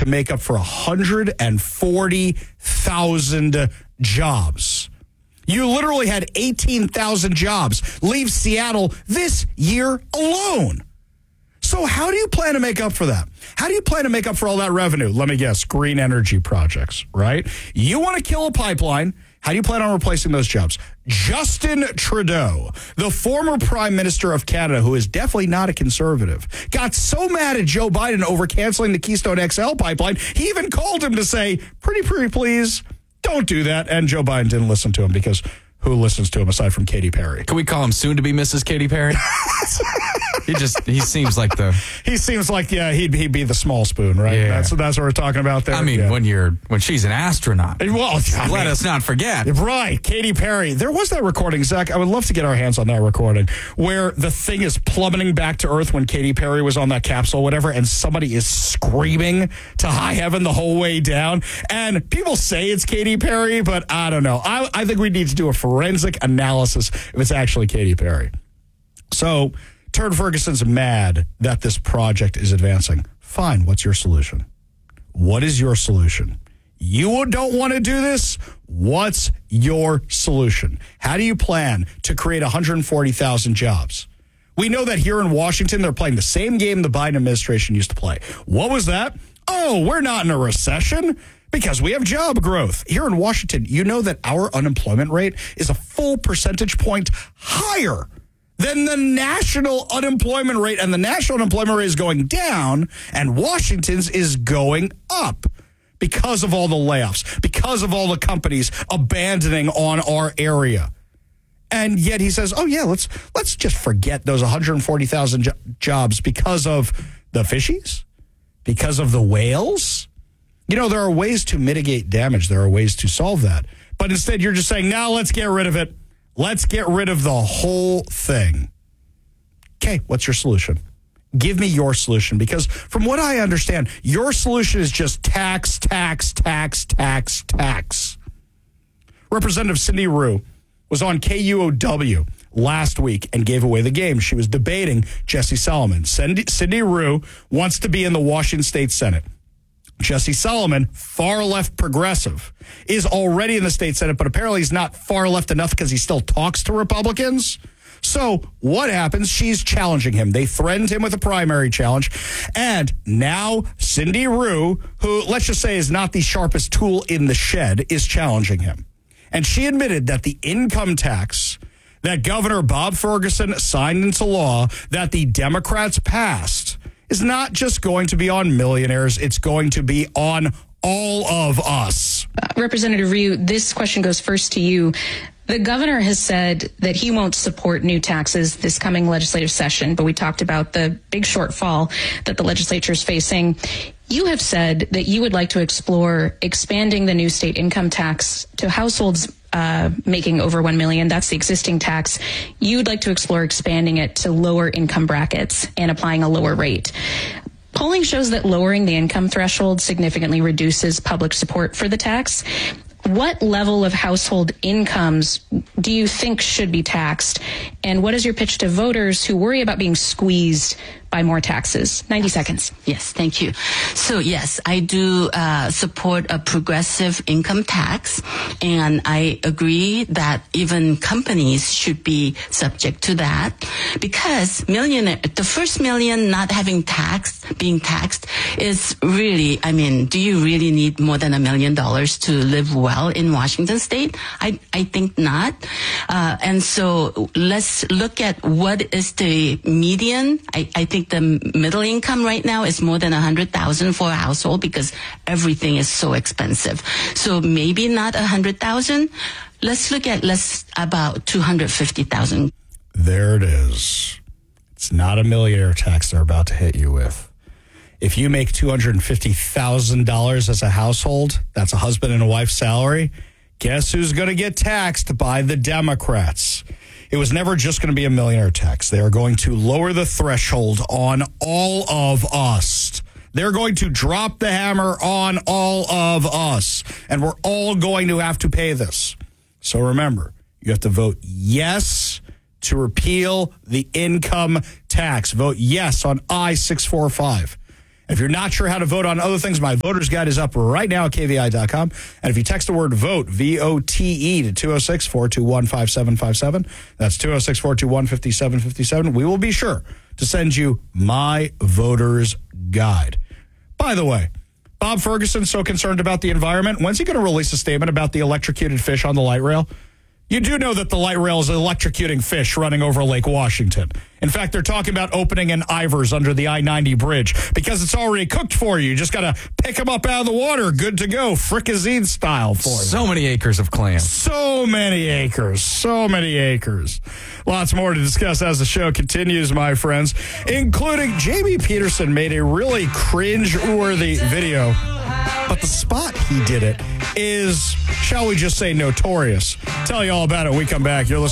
to make up for 140,000 jobs. You literally had 18,000 jobs leave Seattle this year alone. So how do you plan to make up for that? How do you plan to make up for all that revenue? Let me guess, green energy projects, right? You want to kill a pipeline. How do you plan on replacing those jobs? Justin Trudeau, the former prime minister of Canada, who is definitely not a conservative, got so mad at Joe Biden over canceling the Keystone XL pipeline, he even called him to say, pretty please, don't do that. And Joe Biden didn't listen to him because who listens to him aside from Katy Perry? Can we call him soon to be Mrs. Katy Perry? He seems like he'd be the small spoon, right? Yeah. That's what we're talking about there. I mean, yeah. when she's an astronaut. Well, let us not forget. Right, Katy Perry. There was that recording, Zach. I would love to get our hands on that recording where the thing is plummeting back to Earth when Katy Perry was on that capsule, whatever, and somebody is screaming to high heaven the whole way down. And people say it's Katy Perry, but I don't know. I think we need to do a forensic analysis if it's actually Katy Perry. So, Turd Ferguson's mad that this project is advancing. Fine, what's your solution? What is your solution? You don't want to do this? What's your solution? How do you plan to create 140,000 jobs? We know that here in Washington, they're playing the same game the Biden administration used to play. What was that? Oh, we're not in a recession because we have job growth. Here in Washington, you know that our unemployment rate is a full percentage point higher than the national unemployment rate, and the national unemployment rate is going down, and Washington's is going up because of all the layoffs, because of all the companies abandoning on our area. And yet he says, oh, yeah, let's just forget those 140,000 jobs because of the fishies, because of the whales. You know, there are ways to mitigate damage. There are ways to solve that. But instead, you're just saying, now let's get rid of it. Let's get rid of the whole thing. Okay, what's your solution? Give me your solution, because from what I understand, your solution is just tax. Representative Cindy Rue was on KUOW last week and gave away the game. She was debating Jesse Solomon. Cindy Rue wants to be in the Washington State Senate. Jesse Solomon, far left progressive, is already in the state Senate, but apparently he's not far left enough because he still talks to Republicans. So what happens? She's challenging him. They threatened him with a primary challenge. And now Cindy Rue, who let's just say is not the sharpest tool in the shed, is challenging him. And she admitted that the income tax that Governor Bob Ferguson signed into law that the Democrats passed is not just going to be on millionaires. It's going to be on all of us. Representative Ryu, this question goes first to you. The governor has said that he won't support new taxes this coming legislative session, but we talked about the big shortfall that the legislature is facing. You have said that you would like to explore expanding the new state income tax to households making over $1 million. That's the existing tax. You'd like to explore expanding it to lower income brackets and applying a lower rate. Polling shows that lowering the income threshold significantly reduces public support for the tax. What level of household incomes do you think should be taxed? And what is your pitch to voters who worry about being squeezed by more taxes? 90 seconds. Yes, thank you. So yes, I do support a progressive income tax, and I agree that even companies should be subject to that, because the first million not being taxed is really, I mean, do you really need more than $1 million to live well in Washington State? I think not. And so let's look at what is the median. I think the middle income right now is more than $100,000 for a household because everything is so expensive. So maybe not $100,000. Let's look at about $250,000. There it is. It's not a millionaire tax they're about to hit you with. If you make $250,000 as a household, that's a husband and a wife's salary. Guess who's going to get taxed by the Democrats? It was never just going to be a millionaire tax. They are going to lower the threshold on all of us. They're going to drop the hammer on all of us. And we're all going to have to pay this. So remember, you have to vote yes to repeal the income tax. Vote yes on I-645. If you're not sure how to vote on other things, my voter's guide is up right now at KVI.com. And if you text the word VOTE, VOTE, to 206-421-5757, that's 206-421-5757, we will be sure to send you my voter's guide. By the way, Bob Ferguson so concerned about the environment. When's he going to release a statement about the electrocuted fish on the light rail? You do know that the light rail is electrocuting fish running over Lake Washington. In fact, they're talking about opening an Ivers under the I-90 bridge because it's already cooked for you. You just got to pick them up out of the water. Good to go. Fricassee style for you. So many acres of clams. So many acres. So many acres. Lots more to discuss as the show continues, my friends, including Jamie Peterson made a really cringe-worthy video. But the spot he did it is, shall we just say, notorious. Tell you all about it when we come back. You're listening